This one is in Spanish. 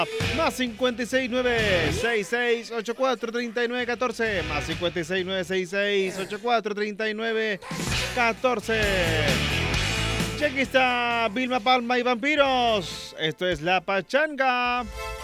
Más 569-6684-3914. Más 569-6684-3914. Ya aquí está Vilma Palma y Vampiros. Esto es La Pachanga.